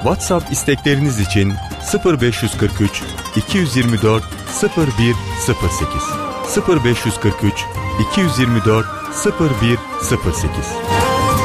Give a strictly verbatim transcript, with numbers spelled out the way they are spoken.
WhatsApp istekleriniz için sıfır beş kırk üç iki yüz yirmi dört sıfır bir sıfır sekiz sıfır beş kırk üç iki yüz yirmi dört sıfır bir sıfır sekiz.